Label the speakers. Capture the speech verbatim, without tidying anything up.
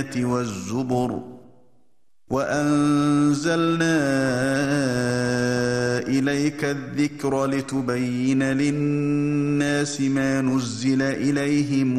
Speaker 1: وَالزُّبُرِ وَأَنزَلْنَا إِلَيْكَ الذِّكْرَ لِتُبَيِّنَ لِلنَّاسِ مَا نُزِّلَ إِلَيْهِمْ